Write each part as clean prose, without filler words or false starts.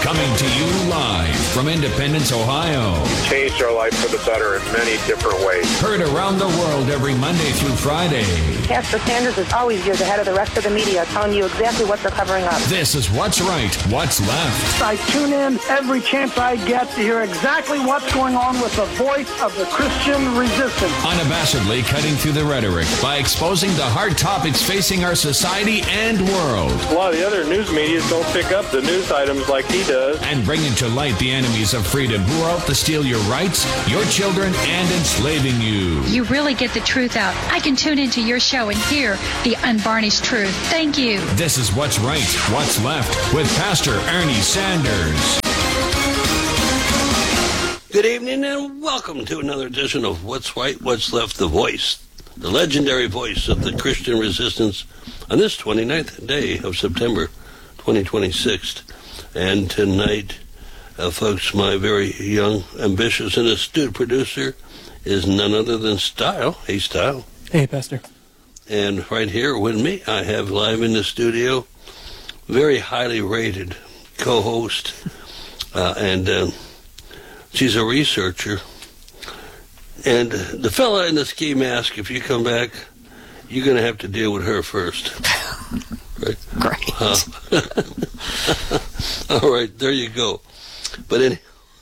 Coming to you live from Independence, Ohio. Changed our life for the better in many different ways. Heard around the world every Monday through Friday. Pastor Sanders is always years ahead of the rest of the media, telling you exactly what they're covering up. This is What's Right, What's Left. I tune in every chance I get to hear exactly what's going on with the voice of the Christian resistance. Unabashedly cutting through the rhetoric by exposing the hard topics facing our society and world. A lot of the other news media don't pick up the news items like he does. And bringing to light the enemies of freedom who are out to steal your rights, your children, and enslaving you. You really get the truth out. I can tune into your show and hear the unvarnished truth. Thank you. This is What's Right, What's Left with Pastor Ernie Sanders. Good evening and welcome to another edition of What's Right, What's Left, the voice, the legendary voice of the Christian resistance on this 29th day of September 2026. And tonight, folks, my very young, ambitious, and astute producer is none other than Style. Hey, Style. Hey, Pastor. And right here with me, I have live in the studio, very highly rated co-host, and she's a researcher. And the fella in the ski mask, if you come back, you're going to have to deal with her first. Right? Great. All right, there you go. But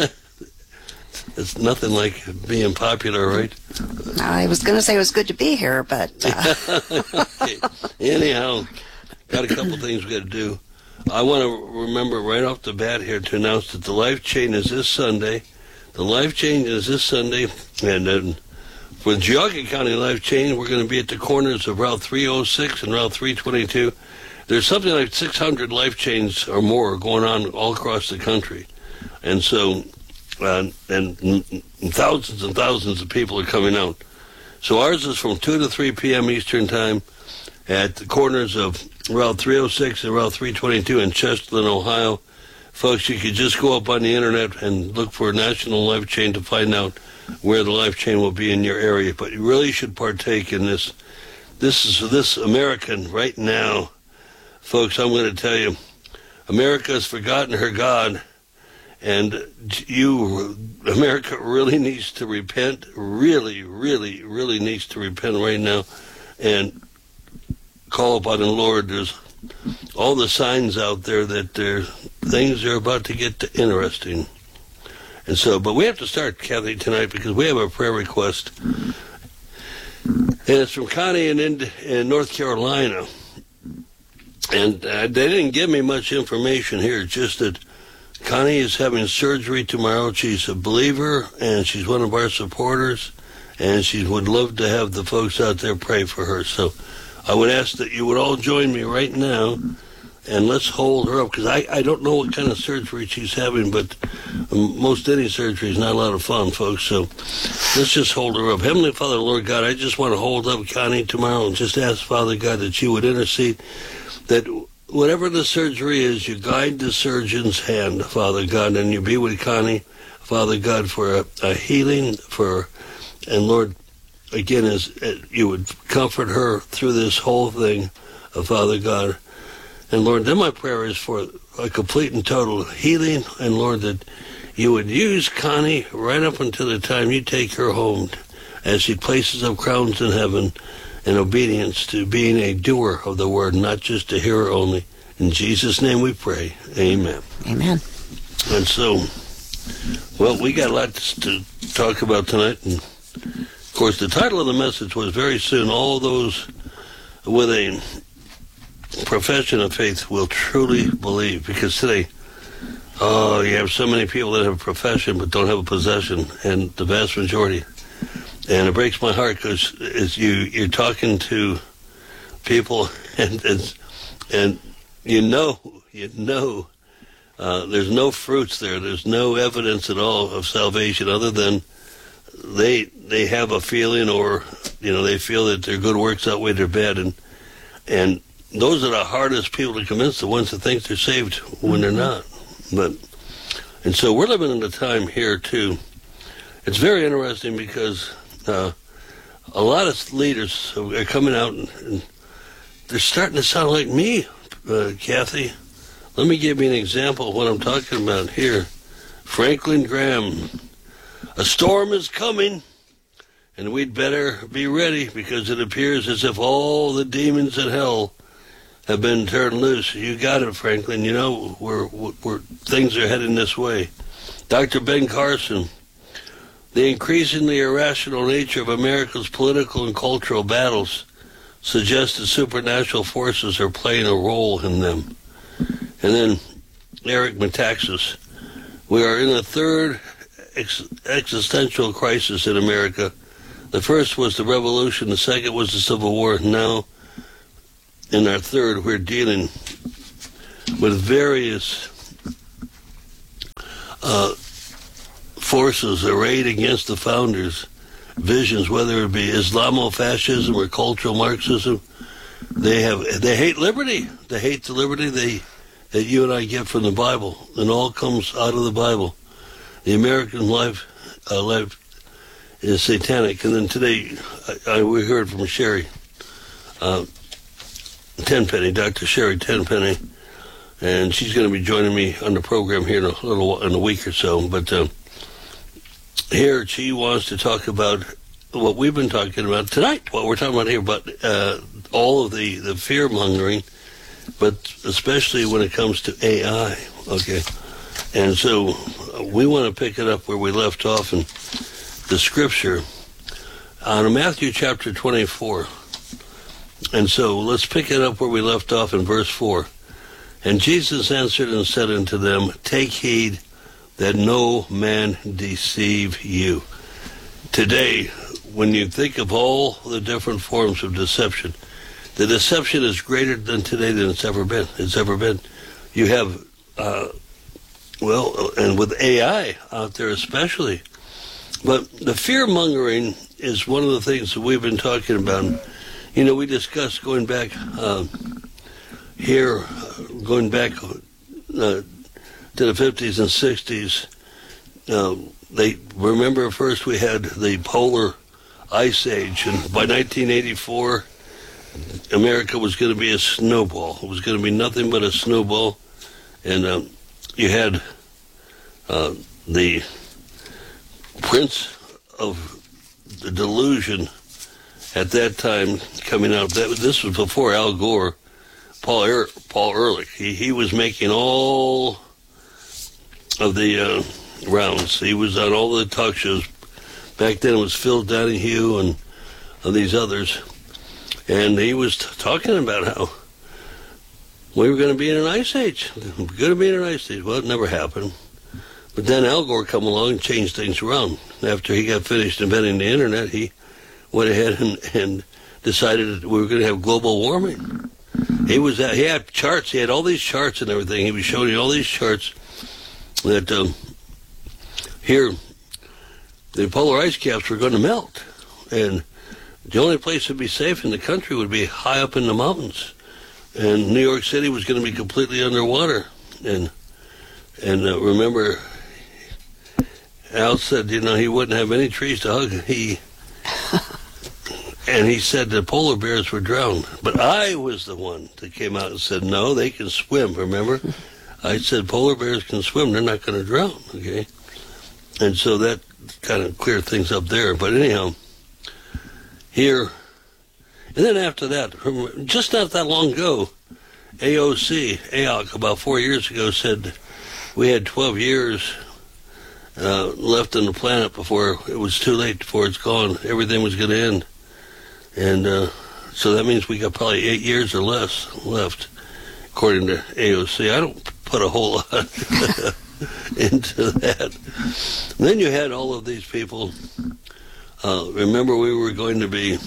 it's nothing like being popular, right? I was going to say it was good to be here, but... Okay. Anyhow, got a couple things we got to do. I want to remember right off the bat here to announce that the Life Chain is this Sunday. The Life Chain is this Sunday, and then for the Geauga County Life Chain, we're going to be at the corners of Route 306 and Route 322. There's something like 600 life chains or more going on all across the country. And so, and thousands and thousands of people are coming out. So ours is from 2 to 3 p.m. Eastern Time at the corners of Route 306 and Route 322 in Chesterland, Ohio. Folks, you could just go up on the internet and look for National Life Chain to find out where the life chain will be in your area. But you really should partake in this. This American right now. Folks, I'm going to tell you, America has forgotten her God, and America really needs to repent, really, really, really needs to repent right now and call upon the Lord. There's all the signs out there that things are about to get interesting. And so, but we have to start, Kathy, tonight because we have a prayer request, and it's from Connie in North Carolina. And they didn't give me much information here, just that Connie is having surgery tomorrow. She's a believer, and she's one of our supporters, and she would love to have the folks out there pray for her. So I would ask that you would all join me right now, and let's hold her up, because I don't know what kind of surgery she's having, but most any surgery is not a lot of fun, folks. So let's just hold her up. Heavenly Father, Lord God, I just want to hold up Connie tomorrow and just ask, Father God, that you would intercede, that whatever the surgery is, you guide the surgeon's hand, Father God, and you be with Connie, Father God, for a healing, and Lord, again, as you would comfort her through this whole thing, Father God. And Lord, then my prayer is for a complete and total healing, and Lord, that you would use Connie right up until the time you take her home, as she places up crowns in heaven, in obedience to being a doer of the word, not just a hearer only. In Jesus' name we pray. Amen. Amen. And so, well, we got a lot to talk about tonight. And, of course, the title of the message was very soon, all those with a profession of faith will truly believe. Because today, you have so many people that have a profession but don't have a possession, and the vast majority. And it breaks my heart because you're talking to people and you know there's no fruits there. There's no evidence at all of salvation other than they have a feeling, or they feel that their good works outweigh their bad, and those are the hardest people to convince, the ones that think they're saved when they're not. And so we're living in a time here too. It's very interesting because a lot of leaders are coming out and they're starting to sound like me, Kathy. Let me give you an example of what I'm talking about here. Franklin Graham. A storm is coming, and we'd better be ready because it appears as if all the demons in hell have been turned loose. You got it, Franklin. You know, we're things are heading this way. Dr. Ben Carson. The increasingly irrational nature of America's political and cultural battles suggests that supernatural forces are playing a role in them. And then Eric Metaxas. We are in a third existential crisis in America. The first was the revolution, the second was the Civil War. Now, in our third, we're dealing with various forces arrayed against the founders' visions, whether it be Islamofascism or cultural Marxism. They hate liberty. They hate the liberty that you and I get from the Bible, and all comes out of the Bible. The American life is satanic. And then today, we heard from Sherry Tenpenny, Dr. Sherry Tenpenny, and she's going to be joining me on the program here in a week or so. But here she wants to talk about what we've been talking about tonight. What we're talking about here about all of the fear mongering, but especially when it comes to AI. Okay, and so we want to pick it up where we left off in the scripture on Matthew chapter 24. And so let's pick it up where we left off in verse 4. And Jesus answered and said unto them, Take heed that no man deceive you. Today, when you think of all the different forms of deception, the deception is greater than today than it's ever been. You have, and with AI out there especially. But the fear-mongering is one of the things that we've been talking about. You know, we discussed going back to the 50s and 60s. They remember first we had the polar ice age, and by 1984, America was going to be a snowball. It was going to be nothing but a snowball, and you had the Prince of the Delusion at that time coming out. This was before Al Gore, Paul Ehrlich. He was making all of the rounds. He was on all the talk shows. Back then it was Phil Donahue and these others. And he was talking about how we were going to be in an ice age. We're going to be in an ice age. Well, it never happened. But then Al Gore come along and changed things around. After he got finished inventing the internet, he went ahead and decided that we were going to have global warming. He had charts. He had all these charts and everything. He was showing you all these charts that here the polar ice caps were going to melt, and the only place to be safe in the country would be high up in the mountains, and New York City was going to be completely underwater. And remember, Al said, he wouldn't have any trees to hug. And he said the polar bears were drowned. But I was the one that came out and said, no, they can swim, remember? I said polar bears can swim, they're not going to drown, okay? And so that kind of cleared things up there. But anyhow, here, and then after that, just not that long ago, AOC, about 4 years ago, said we had 12 years left on the planet before it was too late, before it's gone. Everything was going to end. And so that means we got probably 8 years or less left, according to AOC. I don't put a whole lot into that. And then you had all of these people. Remember, we were going to be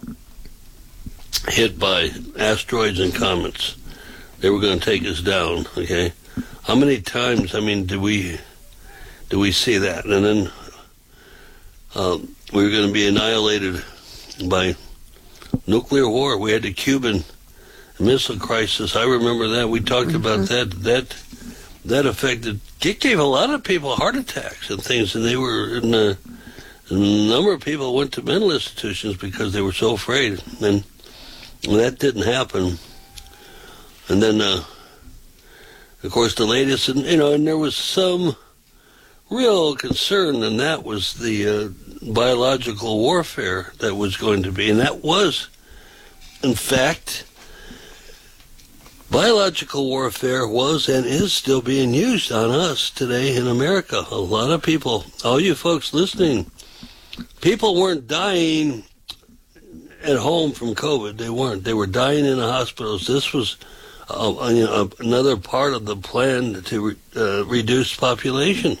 hit by asteroids and comets. They were going to take us down, okay? How many times, do we see that? And then we were going to be annihilated by nuclear war. We had the Cuban Missile Crisis. I remember that. We talked about that. That affected, it gave a lot of people heart attacks and things, and they were in a number of people went to mental institutions because they were so afraid. And that didn't happen. And then Of course, the latest, and there was some real concern, and that was the biological warfare that was going to be, and that was, in fact, biological warfare was and is still being used on us today in America. A lot of people, all you folks listening, people weren't dying at home from COVID. They weren't. They were dying in the hospitals. This was another part of the plan to reduce population.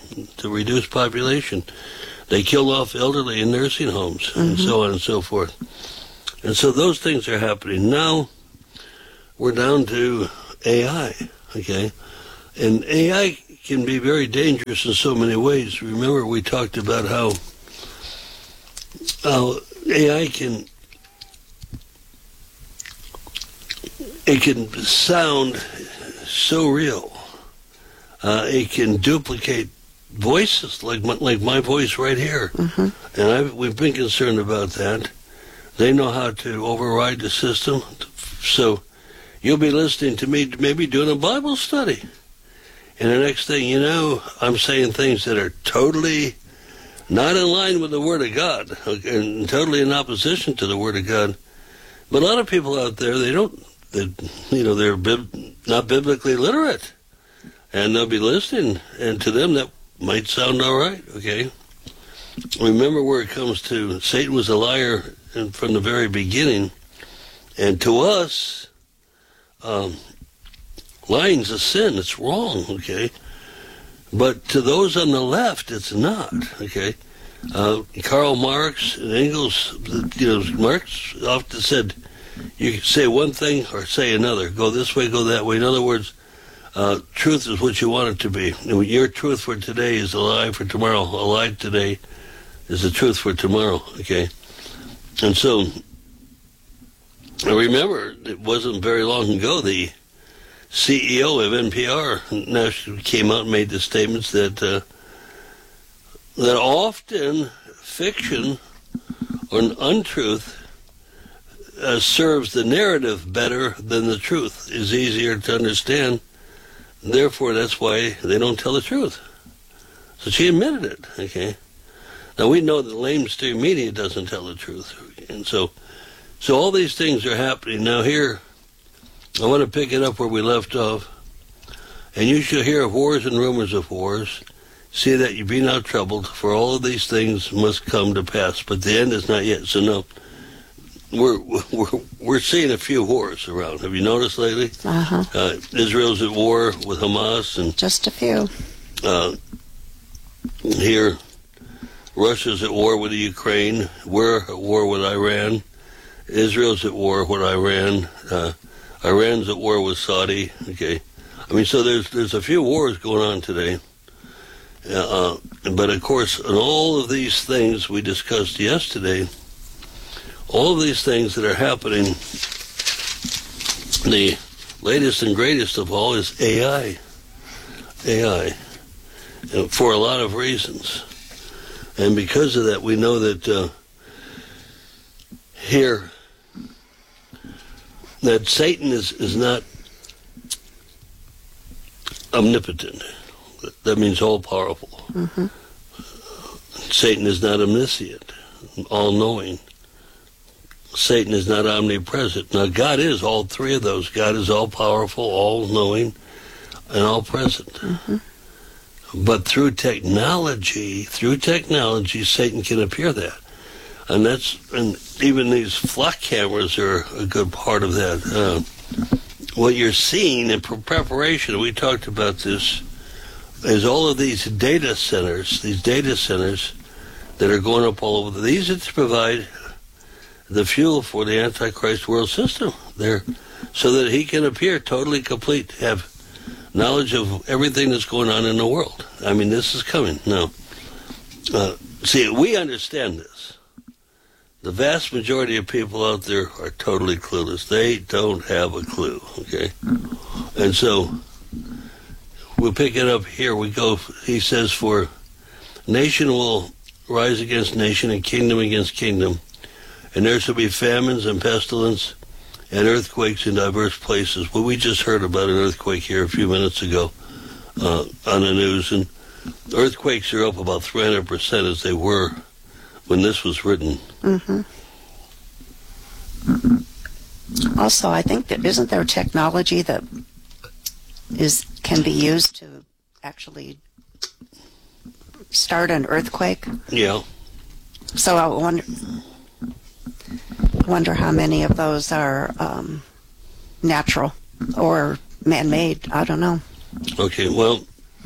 They killed off elderly in nursing homes and so on and so forth. And so those things are happening. Now we're down to AI, okay? And AI can be very dangerous in so many ways. Remember, we talked about how AI can sound so real. It can duplicate voices like my voice right here. And we've been concerned about that. They know how to override the system. So you'll be listening to me maybe doing a Bible study. And the next thing you know, I'm saying things that are totally not in line with the Word of God, and totally in opposition to the Word of God. But a lot of people out there, they're not biblically literate. And they'll be listening, and to them that might sound all right, okay? Remember where it comes to, Satan was a liar from the very beginning. And to us, lying's a sin. It's wrong, okay? But to those on the left, it's not, okay? Karl Marx and Engels, Marx often said, you can say one thing or say another. Go this way, go that way. In other words, truth is what you want it to be. Your truth for today is a lie for tomorrow. A lie today is the truth for tomorrow, okay? And so, I remember, it wasn't very long ago, the CEO of NPR now came out and made the statements that often fiction or an untruth serves the narrative better than the truth, is easier to understand. Therefore, that's why they don't tell the truth. So she admitted it, okay? Now, we know that lamestream media doesn't tell the truth. And so all these things are happening. Now here, I want to pick it up where we left off. And you shall hear of wars and rumors of wars. See that you be not troubled, for all of these things must come to pass. But the end is not yet. So no, we're seeing a few wars around. Have you noticed lately? Israel's at war with Hamas, and just a few. Here, Russia's at war with the Ukraine. We're at war with Iran. Israel's at war with Iran. Iran's at war with Saudi. Okay, I mean, so there's a few wars going on today. But of course, in all of these things we discussed yesterday, all of these things that are happening, the latest and greatest of all is AI. AI, for a lot of reasons. And because of that, we know that here, that Satan is not omnipotent. That means all-powerful. Satan is not omniscient, all-knowing. Satan is not omnipresent. Now, God is all three of those. God is all-powerful, all-knowing, and all-present. But through technology, Satan can appear that. And even these flock cameras are a good part of that. What you're seeing in preparation, we talked about this, is all of these data centers that are going up all over. These are to provide the fuel for the Antichrist world system there, so that he can appear totally complete, have knowledge of everything that's going on in the world. I mean, this is coming. Now, see, we understand this. The vast majority of people out there are totally clueless. They don't have a clue, okay? And so, we'll pick it up here. We go, he says, for nation will rise against nation and kingdom against kingdom, and there shall be famines and pestilence and earthquakes in diverse places. Well, we just heard about an earthquake here a few minutes ago on the news, and earthquakes are up about 300% as they were when this was written. Mm-hmm. Also, I think that isn't there technology that can be used to actually start an earthquake? Yeah. So I wonder how many of those are natural or man-made. I don't know. Okay, well,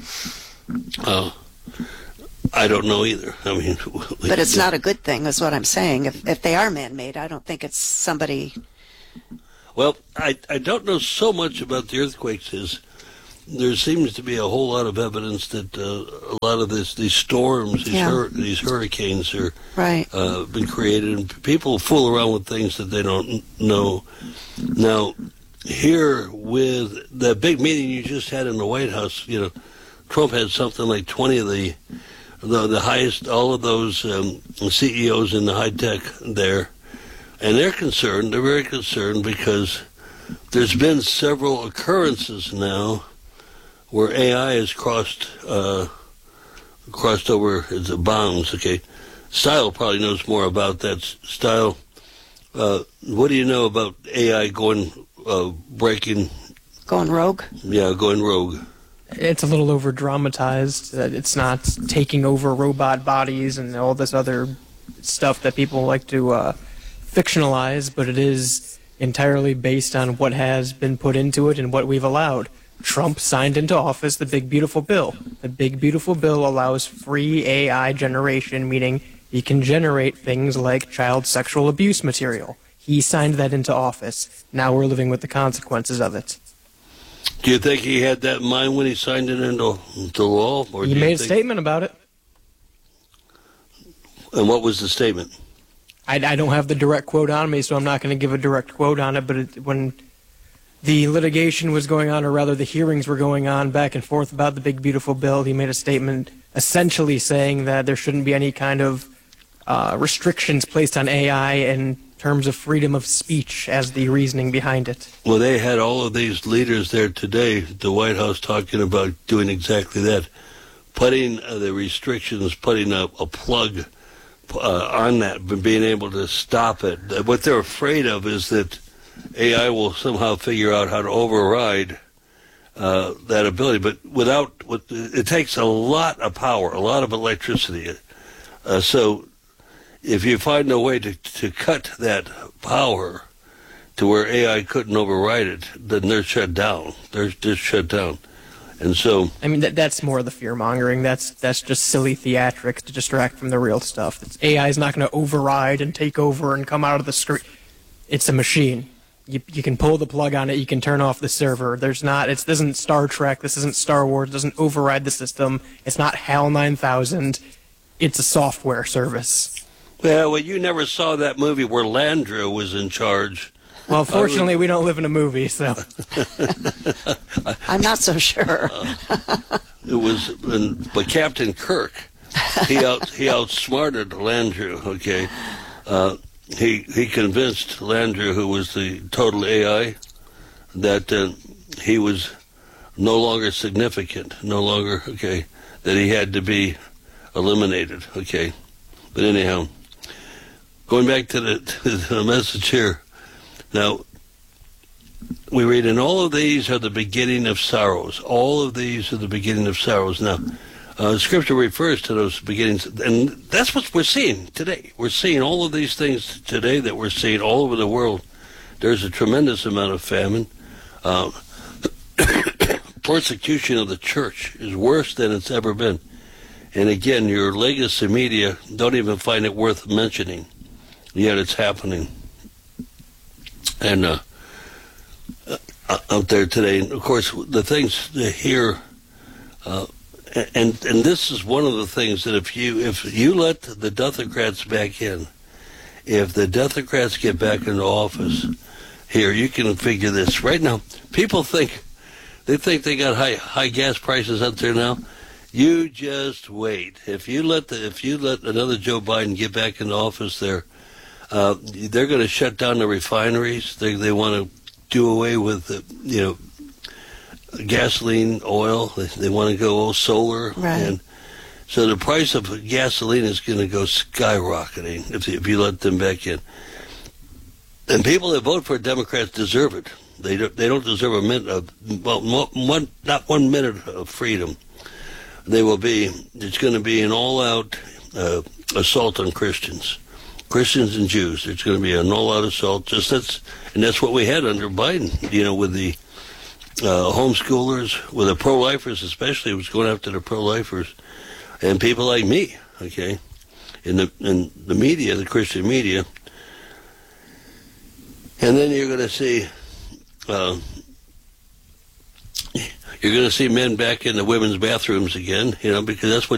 I don't know either. I mean, but it's not a good thing, is what I'm saying. If they are man-made, I don't think it's somebody. Well, I don't know so much about the earthquakes as there seems to be a whole lot of evidence that a lot of these storms, these hurricanes are right. Been created, and people fool around with things that they don't know. Now, here with the big meeting you just had in the White House, Trump had something like 20 of the highest, all of those CEOs in the high tech there, and they're concerned. They're very concerned because there's been several occurrences now where AI has crossed over its bounds. Okay, Style probably knows more about that. Style, what do you know about AI going rogue? Yeah, going rogue. It's a little over dramatized. It's not taking over robot bodies and all this other stuff that people like to fictionalize, but it is entirely based on what has been put into it and what we've allowed. Trump signed into office the Big Beautiful Bill. The Big Beautiful Bill allows free AI generation, meaning he can generate things like child sexual abuse material. He signed that into office. Now we're living with the consequences of it. Do you think he had that in mind when he signed it into law? Or he made a statement about it. And what was the statement? I don't have the direct quote on me, so I'm not going to give a direct quote on it, but when the litigation was going on, or rather the hearings were going on back and forth about the Big Beautiful Bill, he made a statement essentially saying that there shouldn't be any kind of restrictions placed on AI in terms of freedom of speech as the reasoning behind it. Well, they had all of these leaders there today at the White House talking about doing exactly that, putting the restrictions, putting a plug on that, but being able to stop it. What they're afraid of is that AI will somehow figure out how to override that ability, but it takes a lot of power, a lot of electricity. So if you find a way to cut that power to where AI couldn't override it, then they're shut down. They're just shut down. And so, I mean, that's more of the fear-mongering. That's just silly theatrics to distract from the real stuff. AI is not going to override and take over and come out of the screen. It's a machine. You can pull the plug on it. You can turn off the server. This isn't Star Trek. This isn't Star Wars. It doesn't override the system. It's not HAL 9000. It's a software service. Well, you never saw that movie where Landry was in charge. Well, fortunately, we don't live in a movie, so. I'm not so sure. But Captain Kirk, he outsmarted Landry. Okay, he convinced Landry, who was the total AI, that he was no longer significant, that he had to be eliminated. Okay, but anyhow, going back to the message here. Now, we read, and all of these are the beginning of sorrows. All of these are the beginning of sorrows. Now, Scripture refers to those beginnings, and that's what we're seeing today. We're seeing all of these things today that we're seeing all over the world. There's a tremendous amount of famine. Persecution of the church is worse than it's ever been. And again, your legacy media don't even find it worth mentioning, yet it's happening. And out there today, and of course, the things here, and this is one of the things that if you let the Democrats back in, if the Democrats get back into office, here you can figure this right now. People think they got high gas prices out there now. You just wait. If you let another Joe Biden get back into office there. They're going to shut down the refineries. They want to do away with gasoline, oil. They want to go all solar, Right. and so the price of gasoline is going to go skyrocketing if you let them back in. And people that vote for Democrats deserve it. They don't deserve a minute of not 1 minute of freedom. It's going to be an all-out assault on Christians and Jews. It's going to be an all-out assault. That's what we had under Biden. With the homeschoolers, with the pro-lifers especially, it was going after the pro-lifers and people like me. Okay, in the media, the Christian media, and then you're going to see. You're going to see men back in the women's bathrooms again, because that's